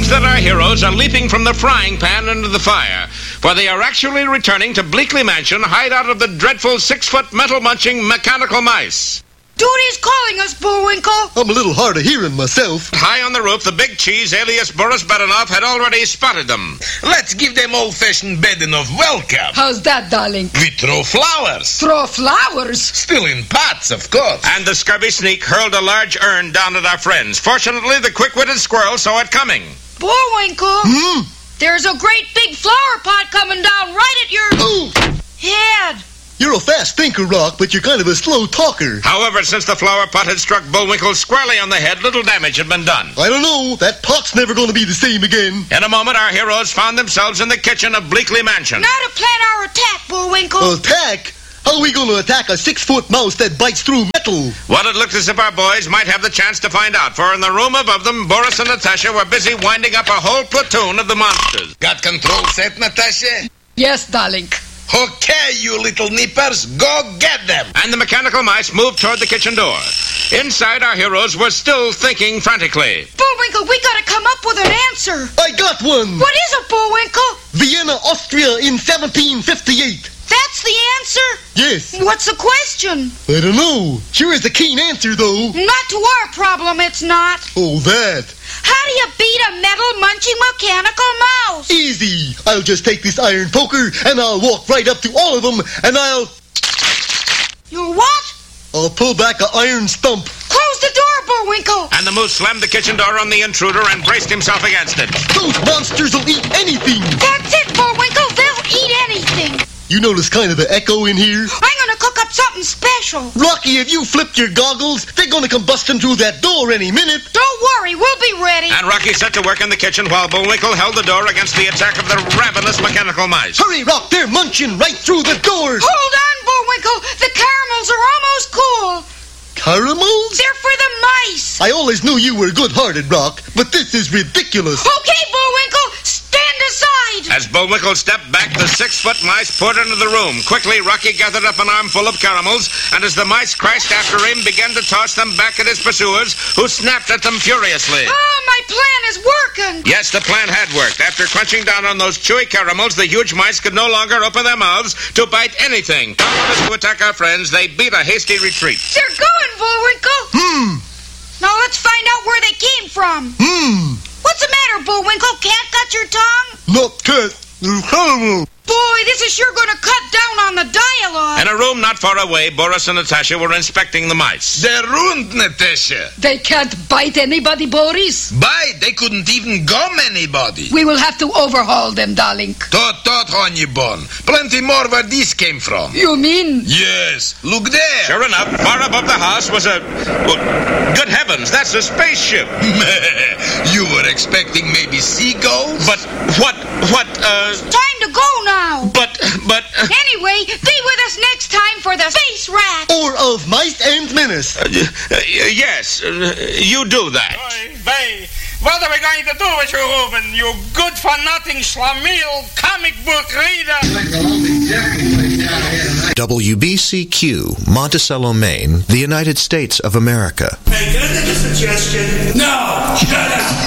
seems that our heroes are leaping from the frying pan into the fire, for they are actually returning to Bleakley Mansion, hideout of the dreadful 6-foot metal-munching mechanical mice. Duty's calling us, Bullwinkle. I'm a little hard of hearing myself. High on the roof, the big cheese, alias Boris Badenov, had already spotted them. Let's give them old-fashioned Badenov welcome. How's that, darling? We throw flowers. Throw flowers? Still in pots, of course. And the scurvy sneak hurled a large urn down at our friends. Fortunately, the quick-witted squirrel saw it coming. Bullwinkle. There's a great big flower pot coming down right at your head. You're a fast thinker, Rock, but you're kind of a slow talker. However, since the flower pot had struck Bullwinkle squarely on the head, little damage had been done. I don't know. That pot's never going to be the same again. In a moment, our heroes found themselves in the kitchen of Bleakley Mansion. Now to plan our attack, Bullwinkle. Attack? How are we going to attack a 6-foot mouse that bites through metal? Well, it looked as if our boys might have the chance to find out, for in the room above them, Boris and Natasha were busy winding up a whole platoon of the monsters. Got control set, Natasha? Yes, darling. Okay, you little nippers, go get them! And the mechanical mice moved toward the kitchen door. Inside, our heroes were still thinking frantically. Bullwinkle, we gotta come up with an answer. I got one! What is it, Bullwinkle? Vienna, Austria in 1758. That's the answer? Yes. What's the question? I don't know. Sure is a keen answer, though. Not to our problem, it's not. Oh, that. How do you beat a metal-munching mechanical mouse? Easy. I'll just take this iron poker, and I'll walk right up to all of them, and I'll... You what? I'll pull back an iron stump. Close the door, Bullwinkle. And the moose slammed the kitchen door on the intruder and braced himself against it. Those monsters will eat anything. That's it, Bullwinkle. They'll eat anything. You notice kind of an echo in here? I'm gonna cook up something special. Rocky, if you flipped your goggles, they're gonna come busting through that door any minute. Don't worry, we'll be ready. And Rocky set to work in the kitchen while Bullwinkle held the door against the attack of the ravenous mechanical mice. Hurry, Rock, they're munching right through the doors. Hold on, Bullwinkle. The caramels are almost cool. Caramels? They're for the mice. I always knew you were good-hearted, Rock, but this is ridiculous. Okay, Bullwinkle, stand aside. As Bullwinkle stepped back, the 6-foot mice poured into the room. Quickly, Rocky gathered up an armful of caramels, and as the mice crashed after him, began to toss them back at his pursuers, who snapped at them furiously. Oh, my plan is working. Yes, the plan had worked. After crunching down on those chewy caramels, the huge mice could no longer open their mouths to bite anything. Powerless to attack our friends, they beat a hasty retreat. They're going, Bullwinkle. Now let's find out where they came from. What's the matter, Bullwinkle? Cat got your tongue? Not cat. Caramel. Boy, this is sure going to cut down on the dialogue. In a room not far away, Boris and Natasha were inspecting the mice. They're ruined, Natasha. They can't bite anybody, Boris. Bite? They couldn't even gum anybody. We will have to overhaul them, darling. Tot, honey bun. Plenty more where this came from. You mean? Yes, look there. Sure enough, far above the house was a... Well, good heavens, that's a spaceship. You were expecting maybe seagulls? But what... Time to go now. But... Anyway, be with us next time for the Space Rat. Or of Mice and Menace. Yes, you do that. What are we going to do with you, Reuben? You good-for-nothing schlemiel comic book reader. WBCQ, Monticello, Maine, the United States of America. Hey, can I make a suggestion? No! Shut up!